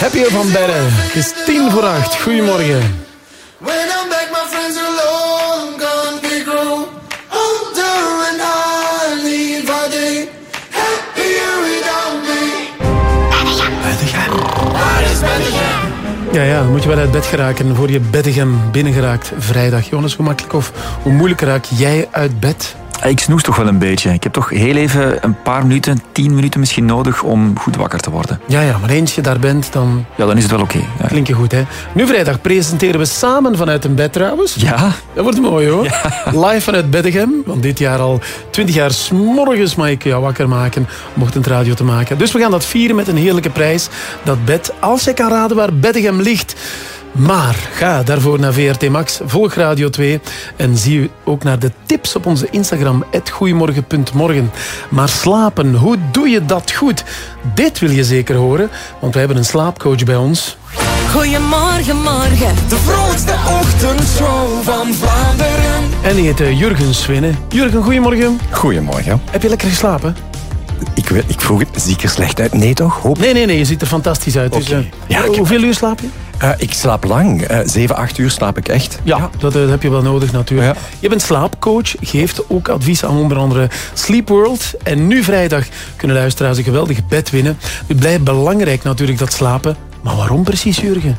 Happier van Berre. Het is 7:50. Goedemorgen. When I'm back, my friends are long gone. They grow older and I leave. Are they happier without me? What is Bettegem? Ja, dan moet je wel uit bed geraken voor je Bettegem binnengeraakt vrijdag. Jonas, hoe makkelijk of hoe moeilijk raak jij uit bed? Ik snoes toch wel een beetje. Ik heb toch heel even een paar minuten, 10 minuten misschien nodig om goed wakker te worden. Ja, maar eens je daar bent, dan... Ja, dan is het wel oké. Ja. Klink je goed, hè? Nu vrijdag presenteren we samen vanuit een bed trouwens. Ja. Dat wordt mooi, hoor. Ja. Live vanuit Bettegem. Want dit jaar al 20 jaar 's morgens mag ik jou wakker maken om ochtendradio te maken. Dus we gaan dat vieren met een heerlijke prijs. Dat bed, als je kan raden waar Bettegem ligt... Maar ga daarvoor naar VRT Max, volg Radio 2 en zie u ook naar de tips op onze Instagram, @goeiemorgen.morgen. Maar slapen, hoe doe je dat goed? Dit wil je zeker horen, want we hebben een slaapcoach bij ons. Goeiemorgen, morgen. De vrolijkste ochtendshow van Vlaanderen. En die heet Jurgen Swinnen. Jurgen, goedemorgen. Goedemorgen. Heb je lekker geslapen? Ik vroeg het, zie ik er slecht uit? Nee toch? Hoop. Nee, je ziet er fantastisch uit. Dus, Okay. Ja, hoeveel uur slaap je? Ik slaap lang. 7-8 uur slaap ik echt. Ja, dat heb je wel nodig natuurlijk. Ja. Je bent slaapcoach, geeft ook advies aan onder andere Sleep World. En nu vrijdag kunnen luisteraars een geweldig bed winnen. Het blijft belangrijk natuurlijk dat slapen. Maar waarom precies, Jurgen?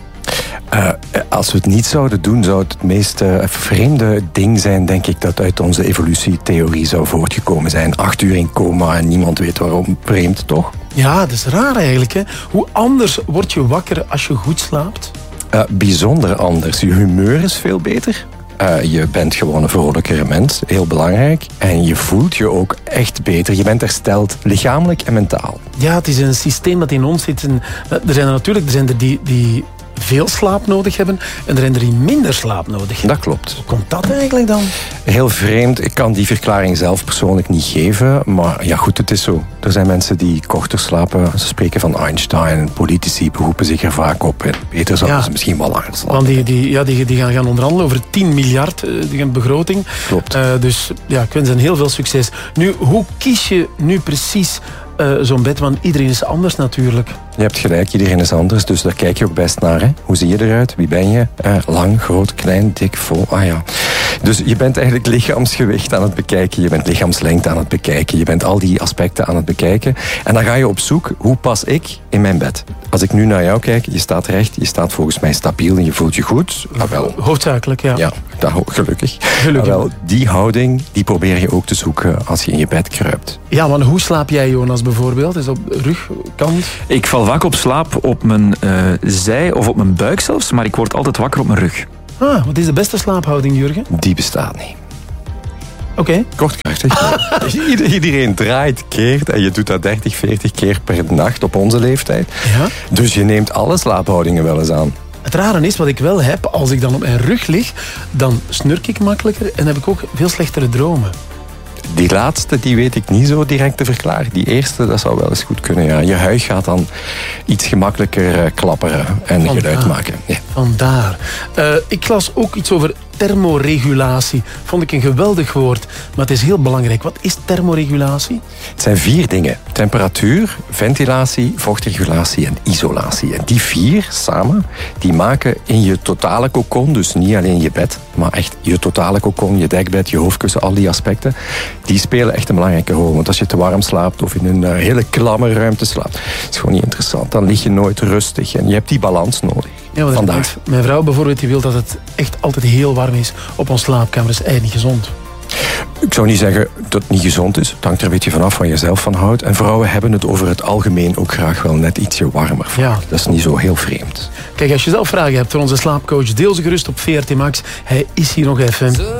Als we het niet zouden doen, zou het meest vreemde ding zijn, denk ik, dat uit onze evolutietheorie zou voortgekomen zijn. 8 uur in coma en niemand weet waarom. Vreemd, toch? Ja, dat is raar eigenlijk, hè? Hoe anders word je wakker als je goed slaapt? Bijzonder anders. Je humeur is veel beter. Je bent gewoon een vrolijkere mens, heel belangrijk. En je voelt je ook echt beter. Je bent hersteld, lichamelijk en mentaal. Ja, het is een systeem dat in ons zit. En er zijn er die veel slaap nodig hebben en er zijn er die minder slaap nodig hebben. Dat klopt. Hoe komt dat eigenlijk dan? Heel vreemd. Ik kan die verklaring zelf persoonlijk niet geven. Maar ja, goed, het is zo. Er zijn mensen die korter slapen. Ze spreken van Einstein. Politici beroepen zich er vaak op. En beter zouden ze misschien wel langer slapen. Want die gaan onderhandelen over 10 miljard die begroting. Klopt. Dus ja, ik wens hen heel veel succes. Nu, hoe kies je nu precies zo'n bed? Want iedereen is anders natuurlijk. Je hebt gelijk, iedereen is anders, dus daar kijk je ook best naar. Hè? Hoe zie je eruit? Wie ben je? Lang, groot, klein, dik, vol? Ah ja. Dus je bent eigenlijk lichaamsgewicht aan het bekijken. Je bent lichaamslengte aan het bekijken. Je bent al die aspecten aan het bekijken. En dan ga je op zoek, hoe pas ik in mijn bed? Als ik nu naar jou kijk, je staat recht, je staat volgens mij stabiel en je voelt je goed. Ah, wel. Hoofdzakelijk, ja. Ja, gelukkig. Ah, wel, die houding, die probeer je ook te zoeken als je in je bed kruipt. Ja, maar hoe slaap jij, Jonas, bijvoorbeeld? Is dat op rug, kant? Ik val vaak op slaap op mijn zij of op mijn buik zelfs, maar ik word altijd wakker op mijn rug. Wat is de beste slaaphouding, Jurgen? Die bestaat niet. Oké. Kortkrachtig. Iedereen draait, keert en je doet dat 30, 40 keer per nacht op onze leeftijd. Ja. Dus je neemt alle slaaphoudingen wel eens aan. Het rare is, wat ik wel heb, als ik dan op mijn rug lig, dan snurk ik makkelijker en heb ik ook veel slechtere dromen. Die laatste, die weet ik niet zo direct te verklaren. Die eerste, dat zou wel eens goed kunnen, ja. Je huid gaat dan iets gemakkelijker klapperen en geluid maken. Ja. Vandaar. Ik las ook iets over thermoregulatie. Vond ik een geweldig woord, maar het is heel belangrijk. Wat is thermoregulatie? Het zijn 4 dingen. Temperatuur, ventilatie, vochtregulatie en isolatie. En die 4 samen, die maken in je totale cocon, dus niet alleen je bed, maar echt je totale cocon, je dekbed, je hoofdkussen, al die aspecten, die spelen echt een belangrijke rol. Want als je te warm slaapt of in een hele klamme ruimte slaapt, is gewoon niet interessant. Dan lig je nooit rustig en je hebt die balans nodig. Ja, vandaag. Mijn vrouw bijvoorbeeld, die wil dat het echt altijd heel warm is op ons slaapkamer. Dat is eigenlijk niet gezond. Ik zou niet zeggen dat het niet gezond is. Het hangt er een beetje vanaf waar je zelf van houdt. En vrouwen hebben het over het algemeen ook graag wel net ietsje warmer. Ja. Dat is niet zo heel vreemd. Kijk, als je zelf vragen hebt voor onze slaapcoach, deel ze gerust op VRT Max. Hij is hier nog even.